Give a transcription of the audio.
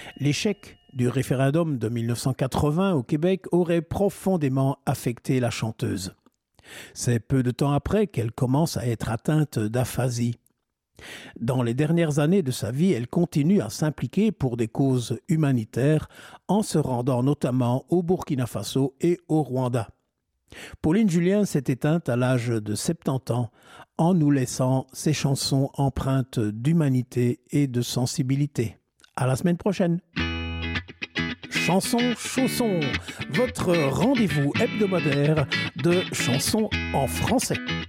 L'échec du référendum de 1980 au Québec aurait profondément affecté la chanteuse. C'est peu de temps après qu'elle commence à être atteinte d'aphasie. Dans les dernières années de sa vie, elle continue à s'impliquer pour des causes humanitaires en se rendant notamment au Burkina Faso et au Rwanda. Pauline Julien s'est éteinte à l'âge de 70 ans en nous laissant ses chansons empreintes d'humanité et de sensibilité. À la semaine prochaine. Chanson Chausson, votre rendez-vous hebdomadaire de chansons en français.